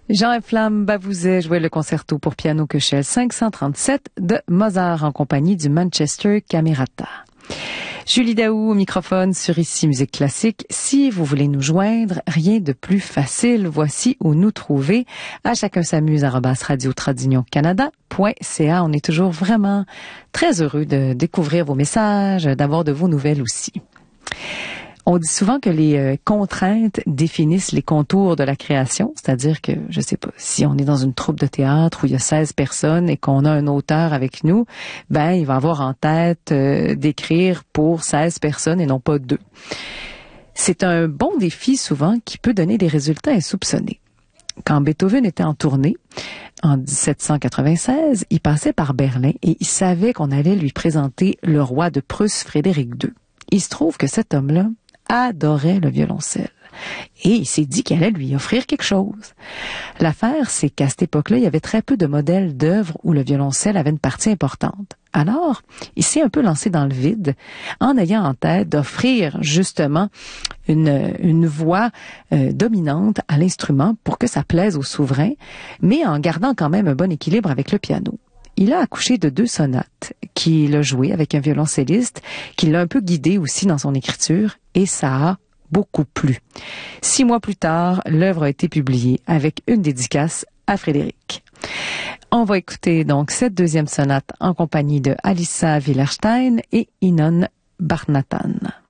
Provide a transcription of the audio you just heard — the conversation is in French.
Jean Flamme Bavouzet jouait le concerto pour piano Köchel 537 de Mozart en compagnie du Manchester Camerata. Julie Daou au microphone sur Ici Musique Classique. Si vous voulez nous joindre, rien de plus facile. Voici où nous trouver. À chacun s'amuse @radio-canada.ca. On est toujours vraiment très heureux de découvrir vos messages, d'avoir de vos nouvelles aussi. On dit souvent que les contraintes définissent les contours de la création, c'est-à-dire que, je sais pas, si on est dans une troupe de théâtre où il y a 16 personnes et qu'on a un auteur avec nous, ben il va avoir en tête d'écrire pour 16 personnes et non pas 2. C'est un bon défi souvent qui peut donner des résultats insoupçonnés. Quand Beethoven était en tournée, en 1796, il passait par Berlin et il savait qu'on allait lui présenter le roi de Prusse, Frédéric II. Il se trouve que cet homme-là adorait le violoncelle. Et il s'est dit qu'il allait lui offrir quelque chose. L'affaire, c'est qu'à cette époque-là, il y avait très peu de modèles d'œuvres où le violoncelle avait une partie importante. Alors, il s'est un peu lancé dans le vide en ayant en tête d'offrir justement une voix dominante à l'instrument pour que ça plaise au souverain, mais en gardant quand même un bon équilibre avec le piano. Il a accouché de 2 sonates qu'il a jouées avec un violoncelliste, qui l'a un peu guidé aussi dans son écriture, et ça a beaucoup plu. 6 mois plus tard, l'œuvre a été publiée avec une dédicace à Frédéric. On va écouter donc cette 2e sonate en compagnie de Alissa Villerstein et Inon Barnatan.